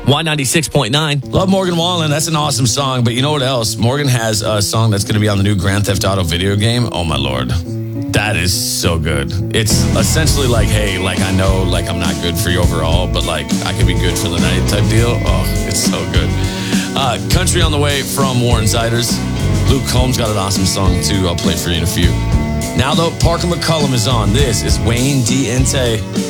Y96.9. Love Morgan Wallen. That's an awesome song. But you know what else? Morgan has a song that's going to be on the new Grand Theft Auto video game. Oh, my Lord. That is so good. It's essentially like, hey, like, I know, like, I'm not good for you overall, but, like, I could be good for the night type deal. Oh, it's so good. Country on the way from Warren Ziders. Luke Combs got an awesome song, too. I'll play it for you in a few. Now, though, Parker McCullum is on. This is Wayne Diente.